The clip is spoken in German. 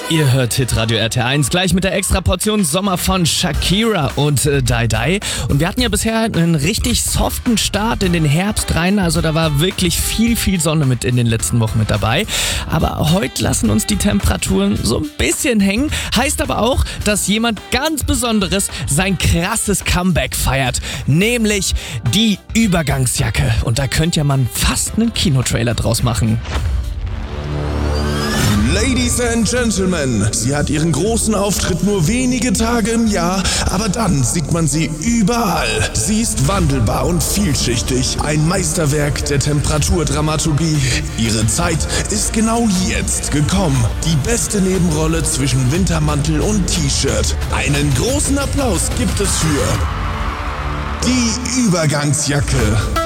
Ihr hört Hitradio RT1 gleich mit der Extraportion Sommer von Shakira und Dai. Und wir hatten ja bisher einen richtig soften Start in den Herbst rein. Also da war wirklich viel Sonne mit in den letzten Wochen mit dabei. Aber heute lassen uns die Temperaturen so ein bisschen hängen. Heißt aber auch, dass jemand ganz Besonderes sein krasses Comeback feiert. Nämlich die Übergangsjacke. Und da könnte ja man fast einen Kinotrailer draus machen. Ladies and Gentlemen, sie hat ihren großen Auftritt nur wenige Tage im Jahr, aber dann sieht man sie überall. Sie ist wandelbar und vielschichtig, ein Meisterwerk der Temperaturdramaturgie. Ihre Zeit ist genau jetzt gekommen. Die beste Nebenrolle zwischen Wintermantel und T-Shirt. Einen großen Applaus gibt es für die Übergangsjacke.